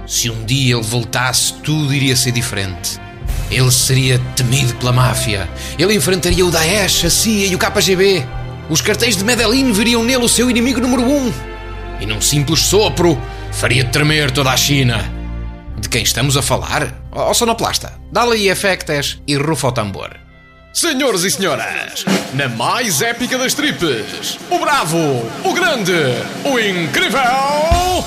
Se um dia ele voltasse, tudo iria ser diferente. Ele seria temido pela máfia. Ele enfrentaria o Daesh, a CIA e o KGB. Os cartéis de Medellín veriam nele o seu inimigo número 1. E num simples sopro, faria tremer toda a China. De quem estamos a falar? Ó sonoplasta, dá-lhe aí efectos e rufa o tambor. Senhores e senhoras, na mais épica das tripes, o bravo, o grande, o incrível...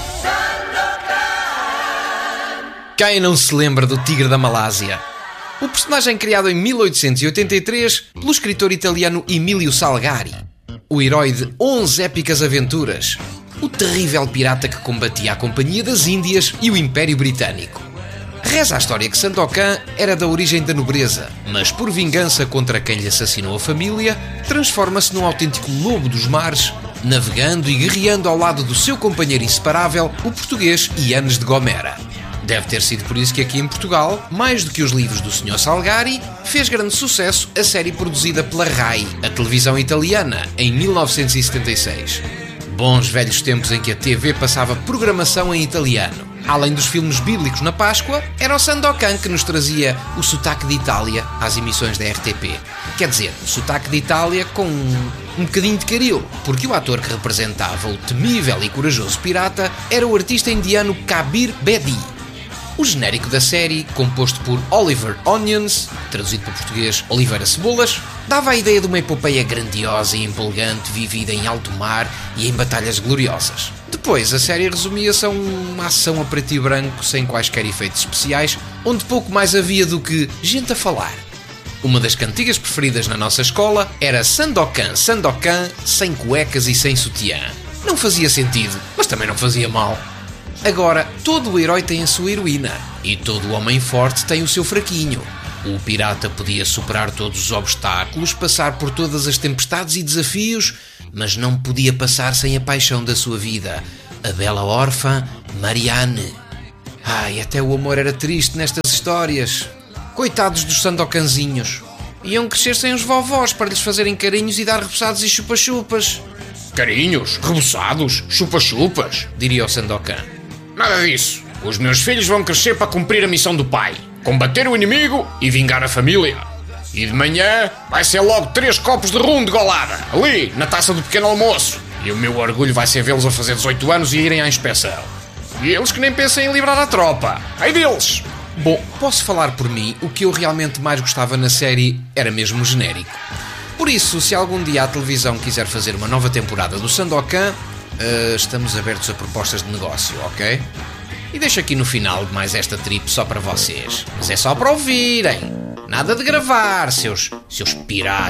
Quem não se lembra do Tigre da Malásia? O personagem criado em 1883 pelo escritor italiano Emilio Salgari. O herói de 11 épicas aventuras. O terrível pirata que combatia a Companhia das Índias e o Império Britânico. Reza a história que Sandokan era da origem da nobreza, mas por vingança contra quem lhe assassinou a família, transforma-se num autêntico lobo dos mares, navegando e guerreando ao lado do seu companheiro inseparável, o português Yanes de Gomera. Deve ter sido por isso que aqui em Portugal, mais do que os livros do Sr. Salgari, fez grande sucesso a série produzida pela RAI, a televisão italiana, em 1976. Bons velhos tempos em que a TV passava programação em italiano. Além dos filmes bíblicos na Páscoa, era o Sandokan que nos trazia o sotaque de Itália às emissões da RTP. Quer dizer, o sotaque de Itália com um bocadinho de caril, porque o ator que representava o temível e corajoso pirata era o artista indiano Kabir Bedi. O genérico da série, composto por Oliver Onions, traduzido para português Oliveira Cebolas, dava a ideia de uma epopeia grandiosa e empolgante vivida em alto mar e em batalhas gloriosas. Depois, a série resumia-se a uma ação a preto e branco sem quaisquer efeitos especiais, onde pouco mais havia do que gente a falar. Uma das cantigas preferidas na nossa escola era Sandokan, Sandokan, sem cuecas e sem sutiã. Não fazia sentido, mas também não fazia mal. Agora, todo o herói tem a sua heroína, e todo o homem forte tem o seu fraquinho. O pirata podia superar todos os obstáculos, passar por todas as tempestades e desafios, mas não podia passar sem a paixão da sua vida, a bela órfã Marianne. Ai, até o amor era triste nestas histórias. Coitados dos sandocanzinhos. Iam crescer sem os vovós para lhes fazerem carinhos e dar repousados e chupa-chupas. Carinhos? Reboçados? Chupa-chupas? Diria o Sandokan. Nada disso. Os meus filhos vão crescer para cumprir a missão do pai. Combater o inimigo e vingar a família. E de manhã vai ser logo 3 copos de rum de golada, ali, na taça do pequeno almoço. E o meu orgulho vai ser vê-los a fazer 18 anos e irem à inspeção. E eles que nem pensem em livrar a tropa. Ai deles! Bom, posso falar por mim, o que eu realmente mais gostava na série era mesmo o genérico. Por isso, se algum dia a televisão quiser fazer uma nova temporada do Sandokan, estamos abertos a propostas de negócio, ok? E deixo aqui no final de mais esta trip só para vocês. Mas é só para ouvirem. Nada de gravar, seus piratas.